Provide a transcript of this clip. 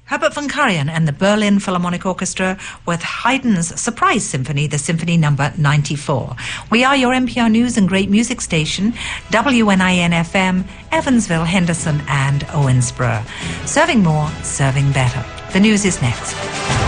Herbert von Karajan and the Berlin Philharmonic Orchestra with Haydn's Surprise Symphony, the Symphony Number 94. We are your NPR News and Great Music station, WNIN-FM, Evansville, Henderson and Owensboro. Serving more, serving better. The news is next.